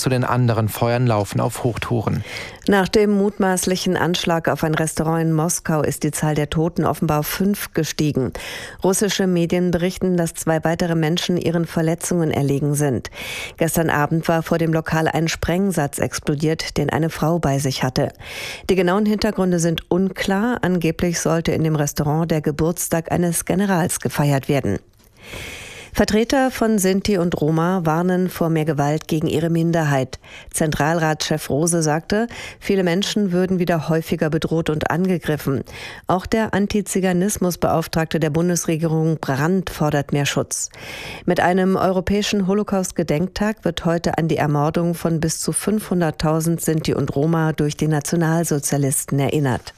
zu den anderen Feuern laufen auf Hochtouren. Nach dem mutmaßlichen Anschlag auf ein Restaurant in Moskau ist die Zahl der Toten offenbar auf 5 gestiegen. Russische Medien berichten, dass 2 weitere Menschen ihren Verletzungen erlegen sind. Gestern Abend war vor dem Lokal ein Sprengsatz explodiert, den eine Frau bei sich hatte. Die genauen Hintergründe sind unklar. Angeblich sollte in dem Restaurant der Geburtstag eines Generals gefeiert werden. Vertreter von Sinti und Roma warnen vor mehr Gewalt gegen ihre Minderheit. Zentralratschef Rose sagte, viele Menschen würden wieder häufiger bedroht und angegriffen. Auch der Antiziganismusbeauftragte der Bundesregierung Brandt fordert mehr Schutz. Mit einem europäischen Holocaust-Gedenktag wird heute an die Ermordung von bis zu 500.000 Sinti und Roma durch die Nationalsozialisten erinnert.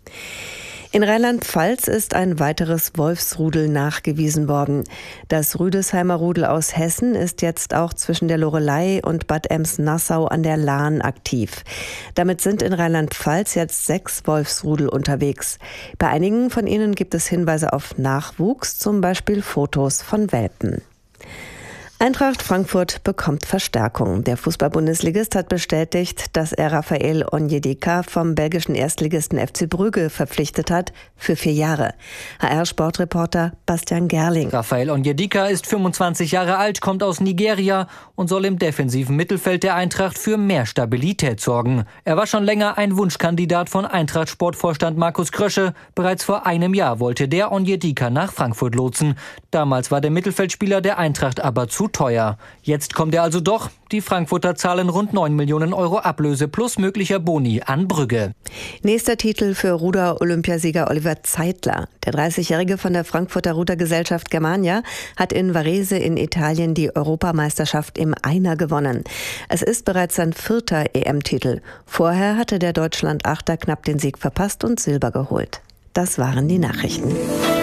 In Rheinland-Pfalz ist ein weiteres Wolfsrudel nachgewiesen worden. Das Rüdesheimer Rudel aus Hessen ist jetzt auch zwischen der Loreley und Bad Ems-Nassau an der Lahn aktiv. Damit sind in Rheinland-Pfalz jetzt 6 Wolfsrudel unterwegs. Bei einigen von ihnen gibt es Hinweise auf Nachwuchs, zum Beispiel Fotos von Welpen. Eintracht Frankfurt bekommt Verstärkung. Der Fußball-Bundesligist hat bestätigt, dass er Raphael Onyedika vom belgischen Erstligisten FC Brügge verpflichtet hat für 4 Jahre. HR-Sportreporter Bastian Gerling. Raphael Onyedika ist 25 Jahre alt, kommt aus Nigeria und soll im defensiven Mittelfeld der Eintracht für mehr Stabilität sorgen. Er war schon länger ein Wunschkandidat von Eintracht-Sportvorstand Markus Krösche. Bereits vor einem Jahr wollte der Onyedika nach Frankfurt lotsen. Damals war der Mittelfeldspieler der Eintracht aber zu teuer. Jetzt kommt er also doch. Die Frankfurter zahlen rund 9 Millionen Euro Ablöse plus möglicher Boni an Brügge. Nächster Titel für Ruder-Olympiasieger Oliver Zeitler. Der 30-Jährige von der Frankfurter Rudergesellschaft Germania hat in Varese in Italien die Europameisterschaft im Einer gewonnen. Es ist bereits sein 4. EM-Titel. Vorher hatte der Deutschland-Achter knapp den Sieg verpasst und Silber geholt. Das waren die Nachrichten.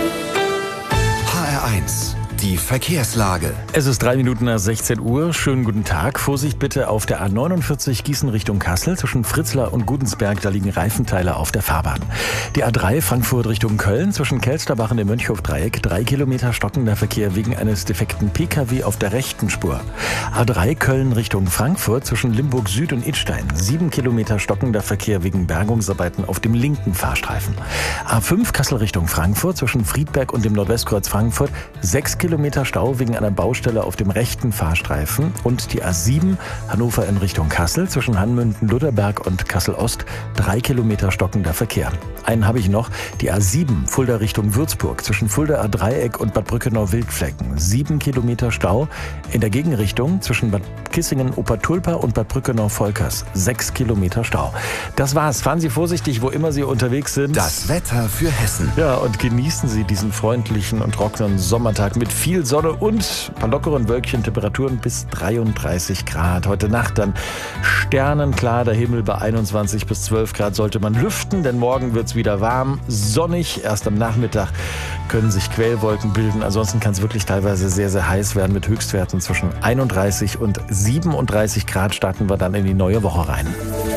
HR1. Die Verkehrslage. Es ist 3 Minuten nach 16 Uhr. Schönen guten Tag. Vorsicht bitte auf der A49 Gießen Richtung Kassel. Zwischen Fritzlar und Gudensberg, da liegen Reifenteile auf der Fahrbahn. Die A3 Frankfurt Richtung Köln. Zwischen Kelsterbach und dem Mönchhof-Dreieck 3 Kilometer stockender Verkehr wegen eines defekten Pkw auf der rechten Spur. A3 Köln Richtung Frankfurt. Zwischen Limburg Süd und Idstein 7 Kilometer stockender Verkehr wegen Bergungsarbeiten auf dem linken Fahrstreifen. A5 Kassel Richtung Frankfurt. Zwischen Friedberg und dem Nordwestkreuz Frankfurt 6 Kilometer Stau wegen einer Baustelle auf dem rechten Fahrstreifen und die A7 Hannover in Richtung Kassel zwischen Hanmünden-Lutherberg und Kassel-Ost 3 Kilometer stockender Verkehr. Einen habe ich noch, die A7 Fulda Richtung Würzburg zwischen Fuldaer Dreieck und Bad Brückenau-Wildflecken 7 Kilometer Stau, in der Gegenrichtung zwischen Bad Kissingen-Obertulpa und Bad Brückenau-Volkers 6 Kilometer Stau. Das war's. Fahren Sie vorsichtig, wo immer Sie unterwegs sind. Das Wetter für Hessen. Ja, und genießen Sie diesen freundlichen und trockenen Sommertag mit viel Sonne und ein paar lockeren Wölkchen, Temperaturen bis 33 Grad. Heute Nacht dann sternenklar, der Himmel bei 21 bis 12 Grad sollte man lüften, denn morgen wird's wieder warm, sonnig. Erst am Nachmittag können sich Quellwolken bilden. Ansonsten kann es wirklich teilweise sehr, sehr heiß werden mit Höchstwerten zwischen 31 und 37 Grad. Starten wir dann in die neue Woche rein.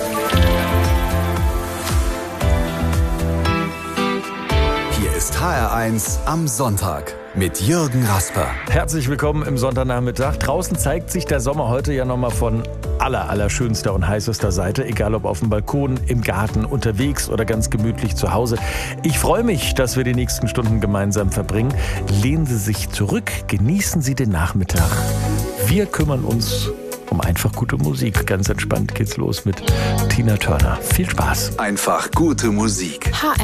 Hier ist HR1 am Sonntag mit Jürgen Rasper. Herzlich willkommen im Sonntagnachmittag. Draußen zeigt sich der Sommer heute ja nochmal von allerschönster und heißester Seite, egal ob auf dem Balkon, im Garten, unterwegs oder ganz gemütlich zu Hause. Ich freue mich, dass wir die nächsten Stunden gemeinsam verbringen. Lehnen Sie sich zurück, genießen Sie den Nachmittag. Wir kümmern uns um einfach gute Musik. Ganz entspannt geht's los mit Tina Turner. Viel Spaß. Einfach gute Musik.